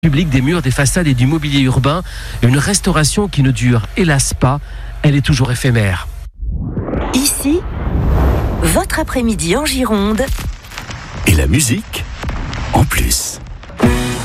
Public des murs, des façades et du mobilier urbain. Une restauration qui ne dure hélas pas, elle est toujours éphémère. Ici, votre après-midi en Gironde. Et la musique en plus.